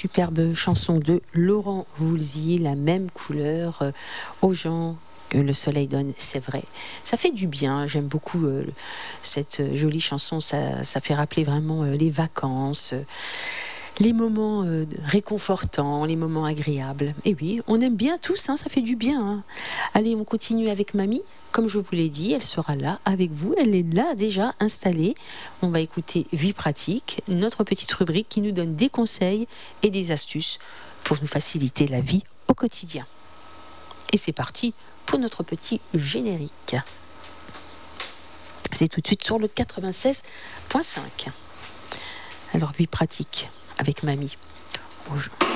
superbe chanson de Laurent Voulzy, La même couleur aux gens que le soleil donne, c'est vrai. Ça fait du bien, j'aime beaucoup cette jolie chanson, ça fait rappeler vraiment les vacances, les moments réconfortants, les moments agréables. Et oui, on aime bien tous, hein, ça fait du bien. Hein. Allez, on continue avec Mamie. Comme je vous l'ai dit, elle sera là avec vous. Elle est là déjà installée. On va écouter Vie pratique, notre petite rubrique qui nous donne des conseils et des astuces pour nous faciliter la vie au quotidien. Et c'est parti pour notre petit générique. C'est tout de suite sur le 96.5. Alors, Vie pratique avec Mamie. Bonjour.